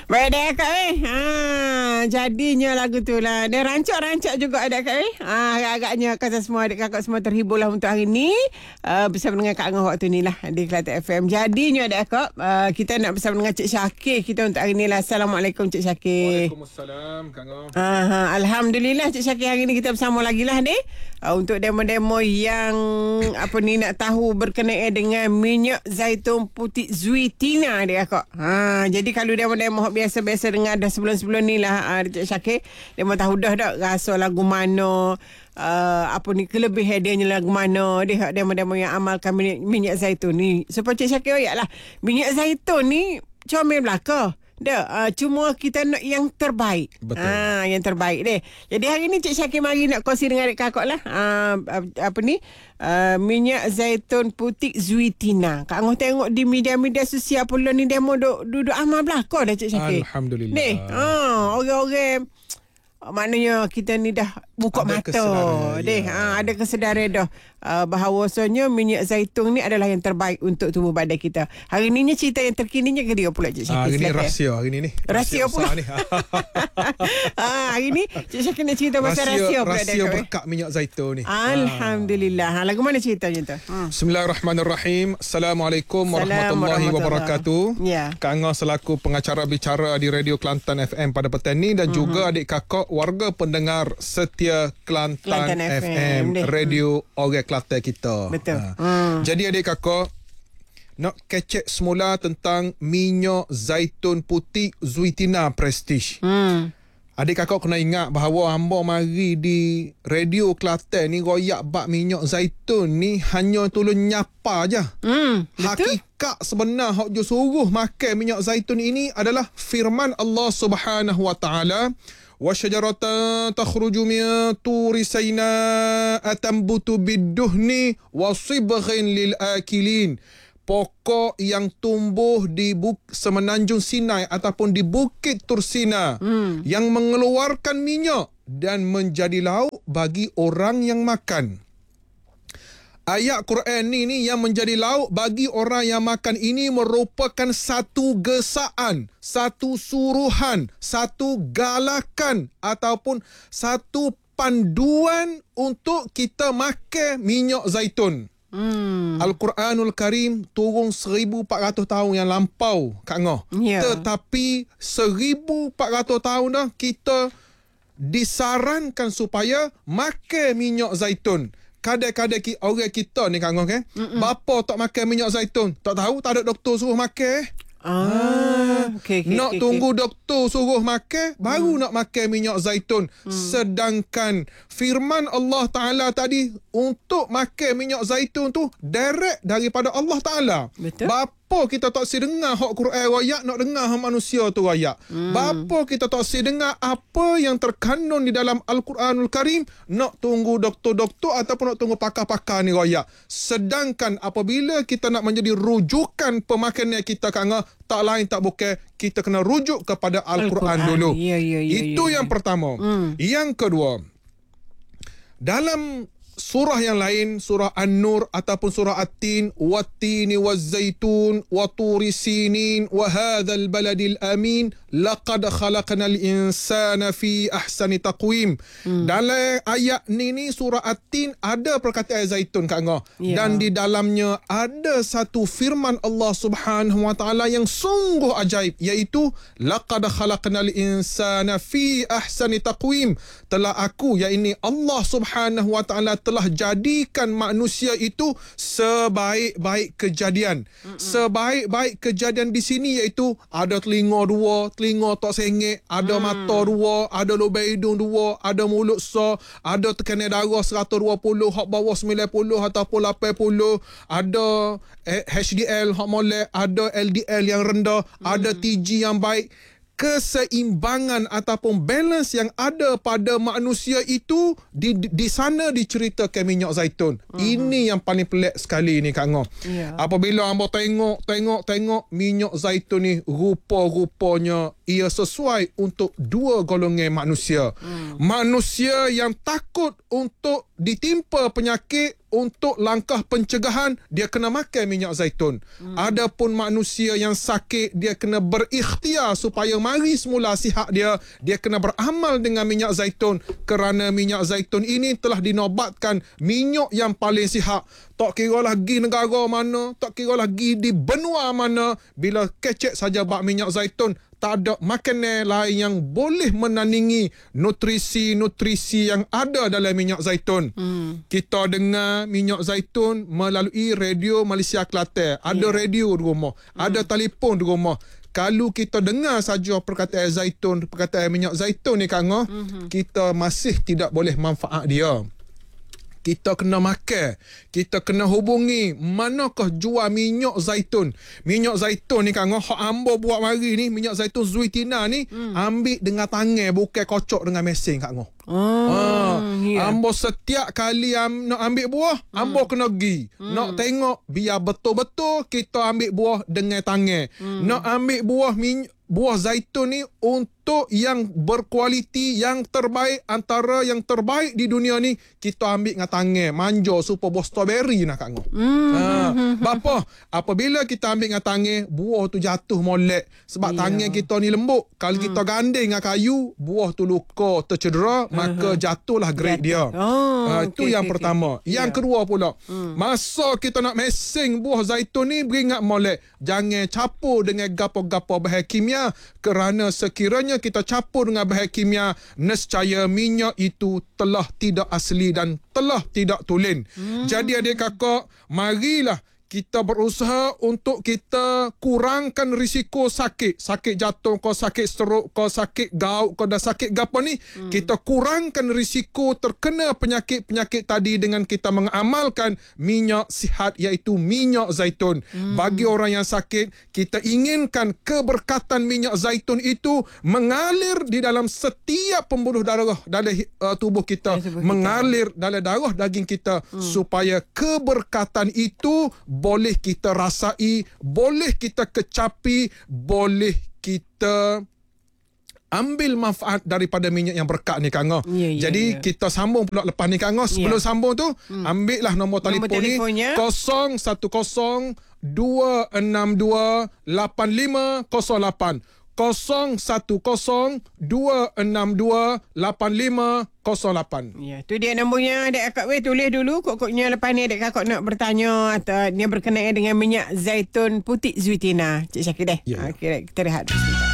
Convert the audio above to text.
Baik dah Kak jadinya lagu tu lah. Dia rancak-rancak juga ada Kak agak-agaknya kata semua adik kakak semua terhibur lah untuk hari ni bersama dengan Kak Angah waktu ni lah di Kelantan FM. Jadinya adik kakak kita nak bersama dengan Cik Syakir kita untuk hari ni lah. Assalamualaikum Cik Syakir. Waalaikumsalam Kak Angah. Alhamdulillah Cik Syakir, hari ni kita bersama lagi lah ni untuk demo-demo yang nak tahu berkenaan dengan minyak zaitun putih Zuitina dia kakak. Jadi kalau demo-demo biasa-biasa dengar dah sebelum-sebelum ni lah Cik Syakir, dia mau tahu dah rasa lagu mana, kelebihan dia lagu mana, dia demo-demo yang amalkan minyak zaitun ni. Supaya Cik Syakir lah minyak zaitun ni comel belaka. Cuma kita nak yang terbaik. Betul. Yang terbaik deh. Jadi hari ni Cik Syakir mari nak kongsi dengan adik kakak lah. Minyak zaitun putih Zuitina. Kak Angah tengok di media-media sosial pula ni demo duduk amal belaka dah Cik Syakir. Alhamdulillah. Ni, orang-orang maknanya kita ni dah buka ada mata deh. Ada kesedaran dah bahawasanya minyak zaitun ni adalah yang terbaik untuk tubuh badan kita. Hari ni cerita yang terkininya ke dia pula Cik Syakir. Hari ni rahsia Rahsia pula ni. Hari ni Cik Syakir nak cerita pasal rahsia pula. Rahsia berkat minyak zaitun ni. Alhamdulillah. Lagu mana ceritanya tu? Bismillahirrahmanirrahim. Assalamualaikum warahmatullahi wabarakatuh. Ya. Kak Angah selaku pengacara bicara di Radio Kelantan FM pada petang ni dan juga adik kakak warga pendengar setia Kelantan FM Radio orang Kelantan kita. Betul. Jadi adik kakak nak kecek semula tentang minyak zaitun putih Zuitina Prestige. Adik kakak kena ingat bahawa hamba mari di Radio Kelantan ni royak bak minyak zaitun ni hanya tolong nyapa aja. Hakikat sebenar hak jo suruh makan minyak zaitun ini adalah firman Allah Subhanahu wa taala, wa syajaratan takhruju min turi Sainaa tanbutu bidduhni wa sibghin lil akilin. Pokok yang tumbuh di semenanjung Sinai ataupun di Bukit Tursina yang mengeluarkan minyak dan menjadi lauk bagi orang yang makan. Ayat Quran ni yang menjadi lauk bagi orang yang makan ini merupakan satu gesaan, satu suruhan, satu galakan ataupun satu panduan untuk kita makan minyak zaitun. Al-Quranul Karim turun 1400 tahun yang lampau Kak Angah. Tetapi 1400 tahun dah kita disarankan supaya makan minyak zaitun. Kadang-kadang orang kita ni Kak Angah bapa tak makan minyak zaitun, tak tahu, tak ada doktor suruh makan. Tunggu doktor suruh makan baru nak makan minyak zaitun. Sedangkan firman Allah Ta'ala tadi untuk makan minyak zaitun tu direct daripada Allah Ta'ala. Betul. Bapa kita tak si dengar hak Quran royak, nak dengar hak manusia tu royak. Bapa kita tak si dengar apa yang terkandung di dalam Al-Quranul Karim, nak tunggu doktor-doktor ataupun nak tunggu pakar-pakar ni royak. Sedangkan apabila kita nak menjadi rujukan pemakanan kita Kak Angah, tak lain tak bukan kita kena rujuk kepada Al-Quran dulu. Itu yang pertama. Yang kedua, dalam surah yang lain, surah An-Nur ataupun surah At-Tin, Wat-Tini Waz-Zaitun wa Turi Sinin wa hadzal baladil amin laqad khalaqnal insana fi ahsani taqwim. Dalam ayat ni surah At-Tin ada perkataan zaitun Kak Angah. Dan di dalamnya ada satu firman Allah Subhanahu wa taala yang sungguh ajaib, iaitu laqad khalaqnal insana fi ahsani taqwim. Telah aku, yakni Allah Subhanahu wa taala telah jadikan manusia itu sebaik-baik kejadian. Sebaik-baik kejadian di sini iaitu ada telinga dua, telinga tak sengit, ada mata dua, ada lubang hidung dua, ada mulut ada tekanan darah 120, hak bawah 90 ataupun 80, ada HDL hak molek, ada LDL yang rendah, ada TG yang baik. Keseimbangan ataupun balance yang ada pada manusia itu di sana diceritakan minyak zaitun. Ini yang paling pelik sekali ni Kak Angah. Apabila hamba tengok minyak zaitun ni, rupa-rupanya ia sesuai untuk dua golongan manusia. Manusia yang takut untuk ditimpa penyakit untuk langkah pencegahan, dia kena makan minyak zaitun. Adapun manusia yang sakit, dia kena berikhtiar supaya mari semula sihat dia kena beramal dengan minyak zaitun, kerana minyak zaitun ini telah dinobatkan minyak yang paling sihat. Tak kira lagi negara mana, tak kira lagi di benua mana, bila kecek saja bak minyak zaitun, tak ada makanan lain yang boleh menandingi nutrisi-nutrisi yang ada dalam minyak zaitun. Kita dengar minyak zaitun melalui radio Malaysia Kelantan. Ada radio di rumah, ada telefon di rumah. Kalau kita dengar saja perkataan zaitun, perkataan minyak zaitun ni Kak Ngah, kita masih tidak boleh manfaat dia. Kita kena makan, kita kena hubungi manakah jual minyak zaitun. Minyak zaitun ni kan, hak ambo buat mari ni, minyak zaitun Zuitina ni, ambil dengan tangan, bukan kocok dengan mesin Kak Ngoh. Ambo setiap kali nak ambil buah, ambo kena pergi. Nak tengok biar betul-betul kita ambil buah dengan tangan. Nak ambil buah zaitun ni untuk yang berkualiti, yang terbaik, antara yang terbaik di dunia ni, kita ambil dengan tangan, manja supaya buah strawberry nak Kak Ngoh. Bapa, apabila kita ambil dengan tangan, buah tu jatuh molek sebab tangan kita ni lembut. Kalau kita ganding dengan kayu, buah tu luka, tercedera, maka jatuhlah grade dia. Itu yang pertama. Yang kedua pula, masa kita nak mesing buah zaitun ni, beringat molek, jangan campur dengan gapo-gapo bahan kimia, kerana sekiranya kita campur dengan bahan kimia, nescaya minyak itu telah tidak asli dan telah tidak tulen. Jadi adik kakak, marilah kita berusaha untuk kita kurangkan risiko sakit. Sakit jantung kau, sakit stroke kau, sakit gout kau, dan sakit gapa ni. Kita kurangkan risiko terkena penyakit-penyakit tadi dengan kita mengamalkan minyak sihat, iaitu minyak zaitun. Bagi orang yang sakit, kita inginkan keberkatan minyak zaitun itu mengalir di dalam setiap pembuluh darah dalam tubuh kita, mengalir dalam darah daging kita, supaya keberkatan itu boleh kita rasai, boleh kita kecapi, boleh kita ambil manfaat daripada minyak yang berkat ni Kak Ngoh. Jadi kita sambung pula lepas ni Kak Ngoh. Sebelum sambung tu, ambillah nombor telefon ni 010 262 8508. 010 262 8508. Ya, tu dia nombornya adik kakak weh, tulis dulu. Pokoknya lepas ni adik kakak nak bertanya atau dia berkenaan dengan minyak zaitun putih Zuitina. Cik Syakir deh. Okey, kita rehat sebentar.